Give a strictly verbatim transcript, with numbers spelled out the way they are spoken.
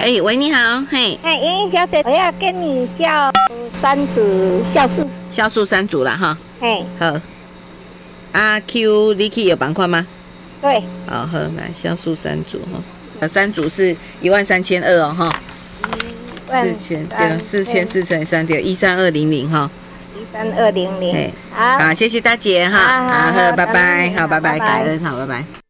哎，喂，你好，嘿， 哎，莹莹小姐，我要跟你叫三组酵素， 酵素三组啦哈。 哎， 好。阿 Q 你去有板块吗？ 对。 好，好，来酵素三组哈，三组是一万三千二哦哈。四千对，四千四乘以三点一三二零零哈。 一三二零零。 好，好，谢谢大姐哈，好，拜拜，好，拜拜，感恩，好，拜拜。